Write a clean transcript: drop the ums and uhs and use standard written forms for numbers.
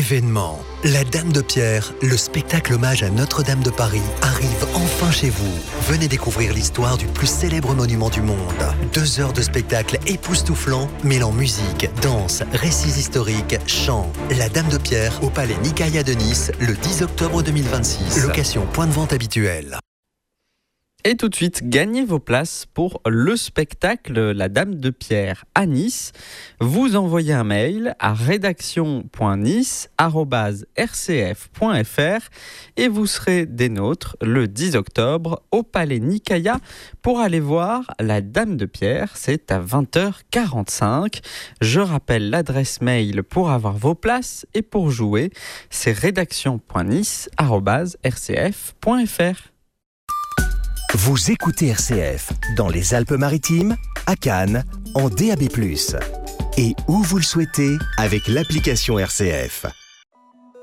Événement. La Dame de Pierre, le spectacle hommage à Notre-Dame de Paris, arrive enfin chez vous. Venez découvrir l'histoire du plus célèbre monument du monde. 2 heures de spectacle époustouflant, mêlant musique, danse, récits historiques, chants. La Dame de Pierre au Palais Nicaïa de Nice, le 10 octobre 2026. Location point de vente habituel. Et tout de suite, gagnez vos places pour le spectacle La Dame de Pierre à Nice. Vous envoyez un mail à rédaction.nice@rcf.fr et vous serez des nôtres le 10 octobre au Palais Nicaïa pour aller voir La Dame de Pierre. C'est à 20h45. Je rappelle l'adresse mail pour avoir vos places et pour jouer, c'est rédaction.nice@rcf.fr. Vous écoutez RCF dans les Alpes-Maritimes, à Cannes, en DAB+. Et où vous le souhaitez avec l'application RCF.